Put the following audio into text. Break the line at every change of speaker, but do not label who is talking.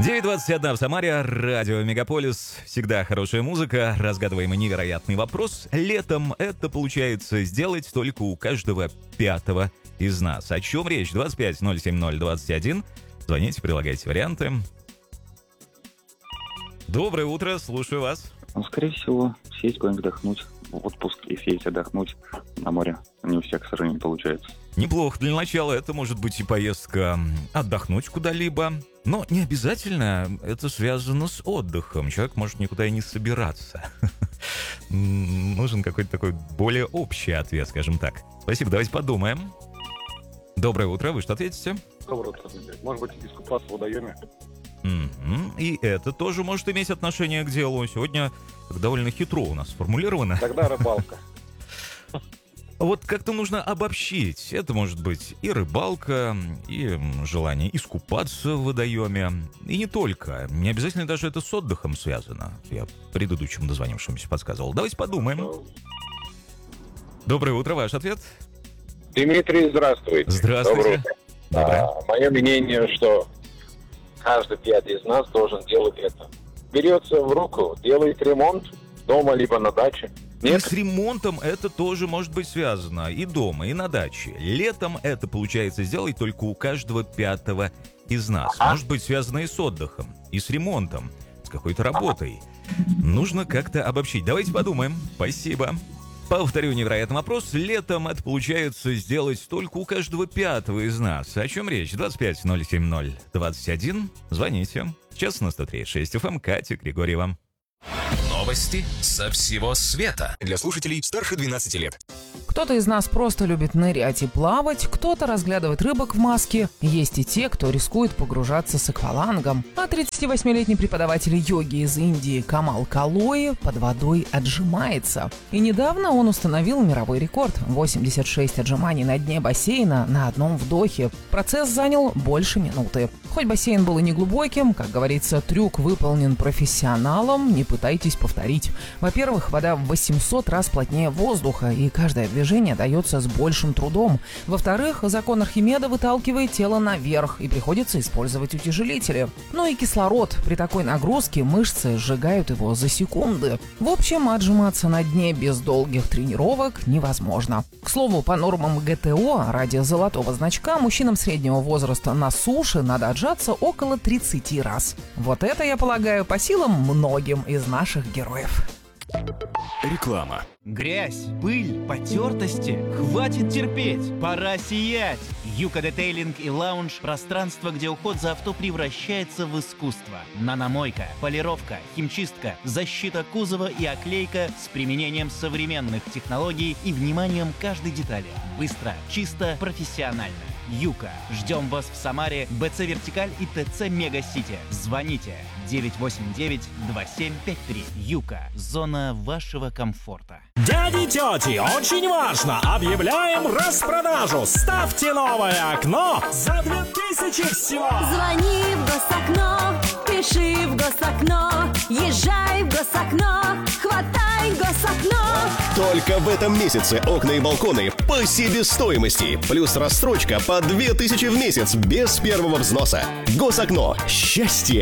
9:21 в Самаре, радио Мегаполис. Всегда хорошая музыка, разгадываемый невероятный вопрос. Летом это получается сделать только у каждого пятого из нас. О чем речь? 25-070-21. Звоните, прилагайте варианты. Доброе утро, слушаю вас.
Скорее всего, съесть куда-нибудь отдохнуть. В отпуск и съесть отдохнуть на море. Не у всех, к сожалению, получается.
Неплохо. Для начала это может быть и поездка отдохнуть куда-либо. Но не обязательно это связано с отдыхом. Человек может никуда и не собираться. Нужен какой-то такой более общий ответ, скажем так. Спасибо, давайте подумаем. Доброе утро, вы что ответите?
Доброе утро. Может быть, искупаться в водоеме?
И это тоже может иметь отношение к делу. Сегодня довольно хитро у нас сформулировано.
Тогда рыбалка.
Вот как-то нужно обобщить. Это может быть и рыбалка, и желание искупаться в водоеме. И не только. Не обязательно даже это с отдыхом связано. Я предыдущему дозвонившемуся подсказывал. Давайте подумаем. Доброе утро, ваш ответ?
Дмитрий, здравствуйте.
Здравствуйте. Доброе.
Мое мнение, что каждый пятый из нас должен делать это. Берется в руку, делает ремонт дома либо на даче.
И с ремонтом это тоже может быть связано. И дома, и на даче. Летом это получается сделать только у каждого пятого из нас. Может быть связано и с отдыхом, и с ремонтом, с какой-то работой. Нужно как-то обобщить. Давайте подумаем. Спасибо. Повторю невероятный вопрос. Летом это получается сделать только у каждого пятого из нас. О чем речь? 25-070-21. Звоните. Сейчас на 103.6 FM. Катя Григорьева.
Новости со всего света. Для слушателей старше 12 лет.
Кто-то из нас просто любит нырять и плавать, кто-то разглядывает рыбок в маске. Есть и те, кто рискует погружаться с аквалангом. А 38-летний преподаватель йоги из Индии Камал Калои под водой отжимается. И недавно он установил мировой рекорд – 86 отжиманий на дне бассейна на одном вдохе. Процесс занял больше минуты. Хоть бассейн был и неглубоким, как говорится, трюк выполнен профессионалом, не пытайтесь повторить. Во-первых, вода в 800 раз плотнее воздуха, и каждое движение дается с большим трудом. Во-вторых, закон Архимеда выталкивает тело наверх, и приходится использовать утяжелители. Ну и кислород. При такой нагрузке мышцы сжигают его за секунды. В общем, отжиматься на дне без долгих тренировок невозможно. К слову, по нормам ГТО, ради золотого значка, мужчинам среднего возраста на суше надо отжаться около 30 раз. Вот это, я полагаю, по силам многим из наших героев.
Реклама.
Грязь, пыль, потертости. Хватит терпеть, пора сиять. Юка Детейлинг и Лаунж – пространство, где уход за авто превращается в искусство. Наномойка, полировка, химчистка, защита кузова и оклейка с применением современных технологий и вниманием к каждой детали. Быстро, чисто, профессионально. Юка. Ждем вас в Самаре, БЦ Вертикаль и ТЦ Мега-Сити. Звоните 989-2753. Юка. Зона вашего комфорта.
Дяди, тети, очень важно! Объявляем распродажу! Ставьте новое окно за 2000 всего!
Звони в Госокно, пиши в Госокно, езжай в Госокно, хватай Госокно!
Только в этом месяце окна и балконы по себестоимости. Плюс рассрочка по 2000 в месяц без первого взноса. Госокно. Счастье